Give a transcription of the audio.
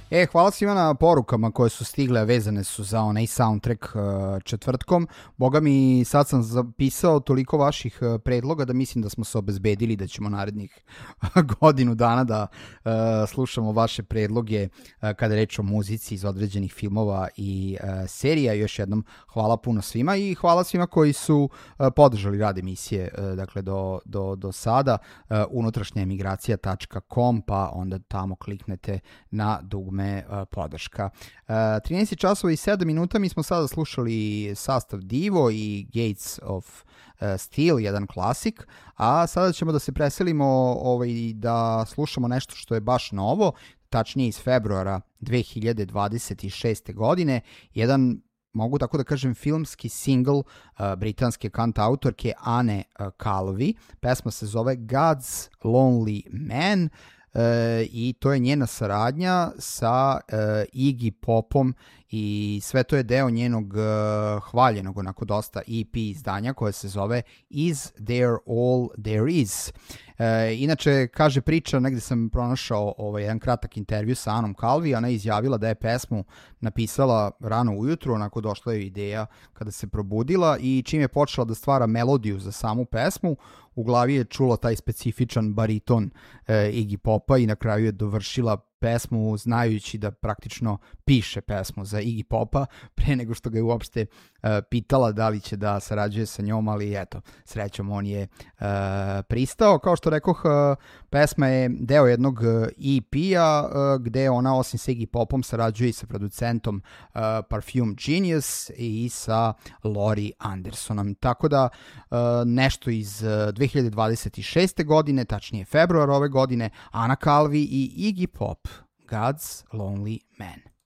Hvala svima na porukama koje su stigle, vezane su za onaj soundtrack četvrtkom. Boga mi, sad sam zapisao toliko vaših predloga da mislim da smo se obezbedili da ćemo narednih godinu dana da slušamo vaše predloge kada je reč o muzici iz određenih filmova i serija. Još jednom hvala puno svima i hvala svima koji su podržali rad emisije, dakle do sada, unutrašnjaemigracija.com, pa onda tamo kliknete na dugme podrška. 13 časova i 7 minuta, mi smo sada slušali sastav Divo i Gates of Steel, jedan klasik, a sada ćemo da se preselimo da slušamo nešto što je baš novo, tačnije iz februara 2026. godine, jedan, mogu tako da kažem, filmski single britanske kantautorke Anne Calvi. Pesma se zove God's Lonely Man, i to je njena saradnja sa Iggy Popom i sve to je deo njenog hvaljenog, onako dosta EP izdanja koje se zove Is There All There Is. Inače, kaže priča, negde sam pronašao jedan kratak intervju sa Anom Calvi, ona je izjavila da je pesmu napisala rano ujutru, onako došla je ideja kada se probudila i čim je počela da stvara melodiju za samu pesmu, u glavi je čula taj specifičan bariton Iggy Popa i na kraju je dovršila pesmu znajući da praktično piše pesmu za Iggy Popa pre nego što ga je uopšte pitala da li će da sarađuje sa njom, ali eto, srećom on je pristao. Kao što rekoh, pesma je deo jednog EP-a gde ona osim sa Iggy Popom sarađuje i sa producentom Parfume Genius i sa Laurie Andersonom. Tako da nešto iz 2026. godine, tačnije februar ove godine, Anna Calvi i Iggy Pop, God's Lonely Man.